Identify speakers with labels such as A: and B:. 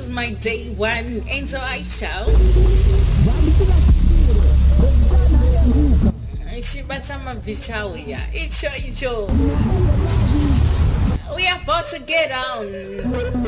A: is my day one, and so I shall. Shibatama Bichawia. Icho. We are about to get on.